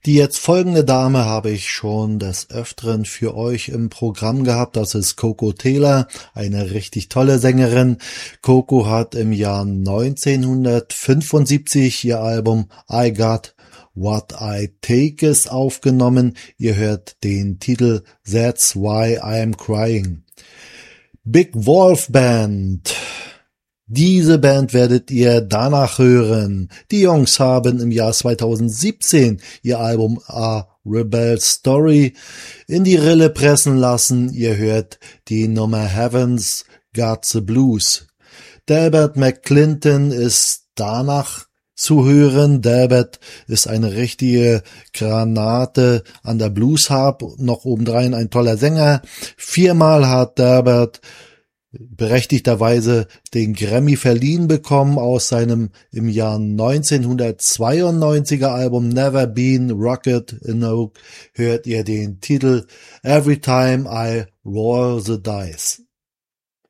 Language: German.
Die jetzt folgende Dame habe ich schon des Öfteren für euch im Programm gehabt. Das ist Koko Taylor, eine richtig tolle Sängerin. Koko hat im Jahr 1975 ihr Album I Got What I Take Is aufgenommen. Ihr hört den Titel That's Why I'm Crying. Big Wolf Band. Diese Band werdet ihr danach hören. Die Jungs haben im Jahr 2017 ihr Album A Rebel Story in die Rille pressen lassen. Ihr hört die Nummer Heaven's Got the Blues. Delbert McClinton ist danach zu hören. Delbert ist eine richtige Granate an der Bluesharp, noch obendrein ein toller Sänger. 4-mal hat Delbert berechtigterweise den Grammy verliehen bekommen aus seinem im Jahr 1992er Album Never Been Rocket in Oak hört ihr den Titel Every Time I Roll the Dice.